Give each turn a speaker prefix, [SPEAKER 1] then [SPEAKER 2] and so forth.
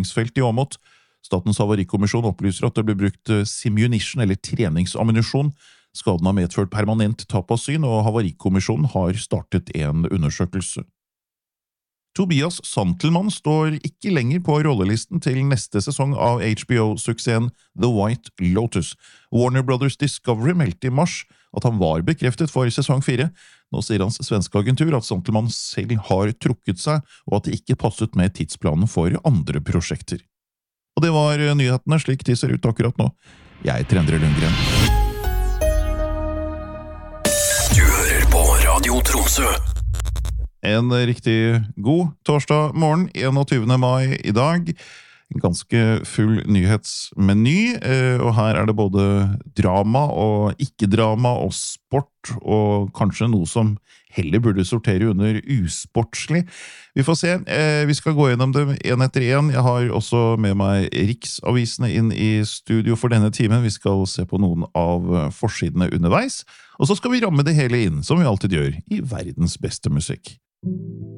[SPEAKER 1] treningsfelt i Åmot. Statens havarikommisjon opplyser at det ble brukt simunition eller treningsammunisjon. Skaden har medført permanent tap av syn, og havarikommisjonen har startet en undersøkelse. Tobias Santelmann står ikke lenger på rollelisten til neste sesong av HBO-suksessen The White Lotus. Warner Brothers Discovery meldte i mars at han var bekreftet for sesong 4. Nå sier hans svenske agentur at Santelmann selv har trukket seg, og at det ikke passet med tidsplanen for andre prosjekter. Og det var nyhetene slik de ser ut akkurat nå. Jeg heter Endre Lundgren.
[SPEAKER 2] Du hører på Radio Tromsø.
[SPEAKER 1] En riktig god torsdag morgen, 21. mai i dag. En ganske full nyhetsmeny, og her er det både drama og ikke-drama og sport, og kanskje noe som heller burde sortere under usportslig. Vi får se, vi skal gå gjennom dem en etter en. Jeg har også med meg Riksavisene inn i studio for denne timen. Vi skal se på noen av forsidene underveis, og så skal vi ramme det hele inn, som vi alltid gjør, i verdens beste musikk.